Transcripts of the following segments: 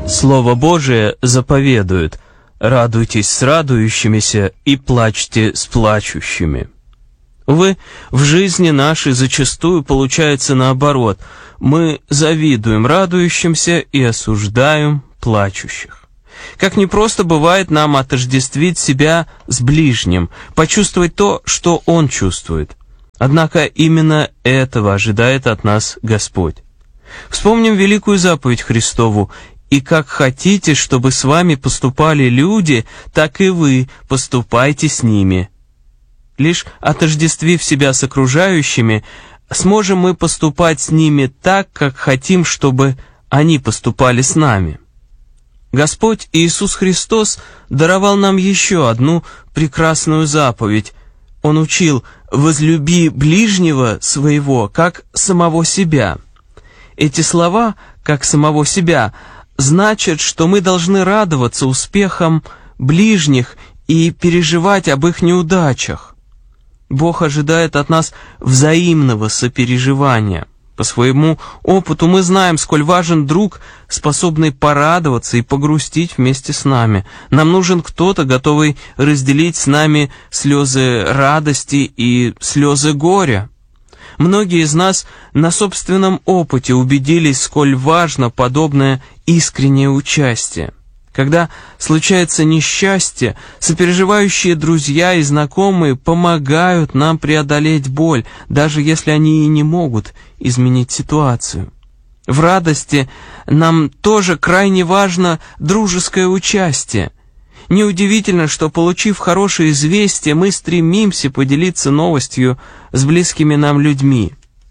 Слово Божие заповедует: «Радуйтесь с радующимися и плачьте с плачущими». Увы, в жизни нашей зачастую получается наоборот. Мы завидуем радующимся и осуждаем плачущих. Как непросто бывает нам отождествить себя с ближним, почувствовать то, что он чувствует. Однако именно этого ожидает от нас Господь. Вспомним великую заповедь Христову: «И как хотите, чтобы с вами поступали люди, так и вы поступайте с ними». Лишь отождествив себя с окружающими, сможем мы поступать с ними так, как хотим, чтобы они поступали с нами. Господь Иисус Христос даровал нам еще одну прекрасную заповедь. Он учил: «Возлюби ближнего своего, как самого себя». Эти слова «как самого себя» значат, что мы должны радоваться успехам ближних и переживать об их неудачах. Бог ожидает от нас взаимного сопереживания. По своему опыту мы знаем, сколь важен друг, способный порадоваться и погрустить вместе с нами. Нам нужен кто-то, готовый разделить с нами слезы радости и слезы горя. Многие из нас на собственном опыте убедились, сколь важно подобное искреннее участие. Когда случается несчастье, сопереживающие друзья и знакомые помогают нам преодолеть боль, даже если они и не могут изменить ситуацию. В радости нам тоже крайне важно дружеское участие. Неудивительно, что, получив хорошее известие, мы стремимся поделиться новостью с близкими нам людьми.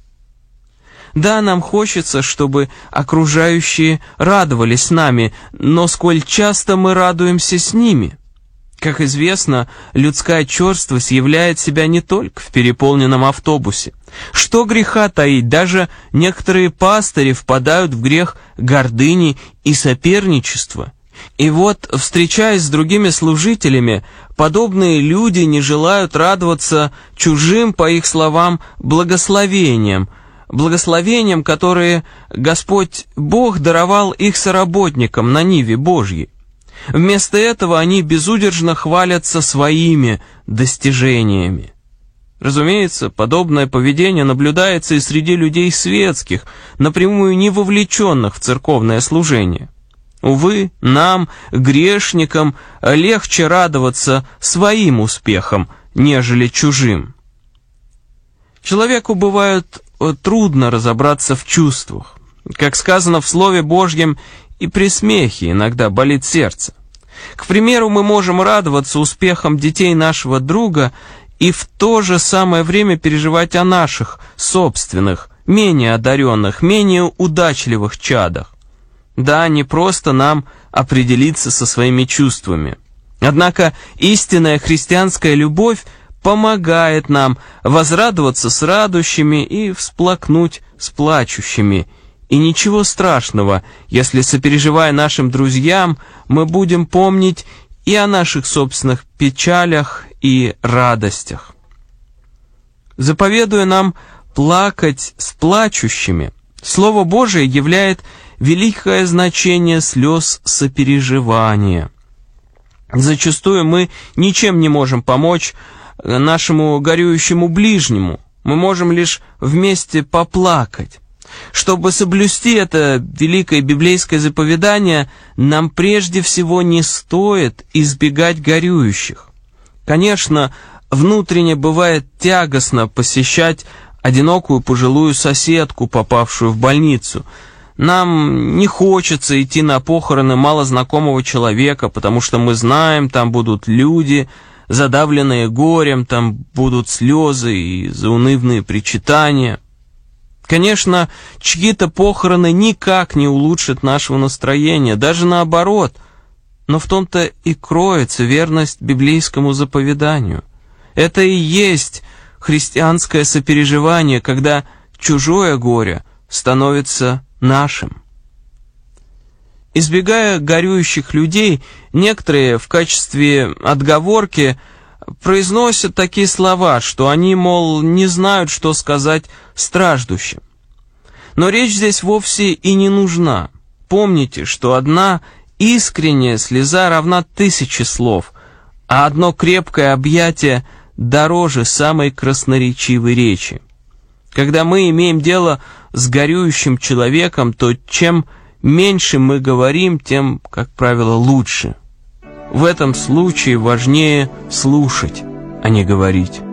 Да, нам хочется, чтобы окружающие радовались нами, но сколь часто мы радуемся с ними? Как известно, людская черствость являет себя не только в переполненном автобусе. Что греха таить, даже некоторые пастыри впадают в грех гордыни и соперничества. И вот, встречаясь с другими служителями, подобные люди не желают радоваться чужим, по их словам, благословениям, которые Господь Бог даровал их соработникам на ниве Божьей. Вместо этого они безудержно хвалятся своими достижениями. Разумеется, подобное поведение наблюдается и среди людей светских, напрямую не вовлеченных в церковное служение. Увы, нам, грешникам, легче радоваться своим успехам, нежели чужим. Человеку бывает трудно разобраться в чувствах. Как сказано в Слове Божьем, и при смехе иногда болит сердце. К примеру, мы можем радоваться успехам детей нашего друга и в то же самое время переживать о наших собственных, менее одаренных, менее удачливых чадах. Да, не просто нам определиться со своими чувствами. Однако истинная христианская любовь помогает нам возрадоваться с радующими и всплакнуть с плачущими. И ничего страшного, если, сопереживая нашим друзьям, мы будем помнить и о наших собственных печалях и радостях. Заповедуя нам плакать с плачущими, Слово Божие являет великое значение слез сопереживания. Зачастую мы ничем не можем помочь нашему горюющему ближнему, мы можем лишь вместе поплакать. Чтобы соблюсти это великое библейское заповедание, нам прежде всего не стоит избегать горюющих. Конечно, внутренне бывает тягостно посещать одинокую пожилую соседку, попавшую в больницу. Нам не хочется идти на похороны малознакомого человека, потому что мы знаем, там будут люди, задавленные горем, там будут слезы и заунывные причитания. Конечно, чьи-то похороны никак не улучшат нашего настроения, даже наоборот, но в том-то и кроется верность библейскому заповеданию. Это и есть христианское сопереживание, когда чужое горе становится нашим. Избегая горюющих людей, некоторые в качестве отговорки произносят такие слова, что они, мол, не знают, что сказать страждущим. Но речь здесь вовсе и не нужна. помните, что одна искренняя слеза равна 1000 слов, а одно крепкое объятие дороже самой красноречивой речи. Когда мы имеем дело с горюющим человеком, то чем меньше мы говорим, тем, как правило, лучше. В этом случае важнее слушать, а не говорить.